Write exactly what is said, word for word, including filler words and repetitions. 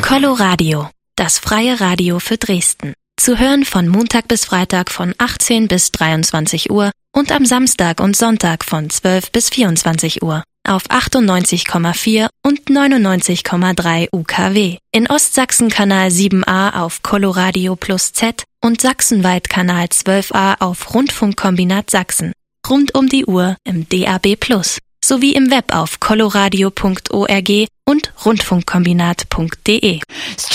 Coloradio, das freie Radio für Dresden. Zu hören von Montag bis Freitag von achtzehn bis dreiundzwanzig Uhr und am Samstag und Sonntag von zwölf bis vierundzwanzig Uhr auf achtundneunzig Komma vier und neunundneunzig Komma drei U K W. In Ostsachsen Kanal sieben a auf Coloradio Plus Z und sachsenweit Kanal zwölf a auf Rundfunkkombinat Sachsen. Rund um die Uhr im D A B Plus. Sowie im Web auf coloradio punkt org und rundfunkkombinat punkt de.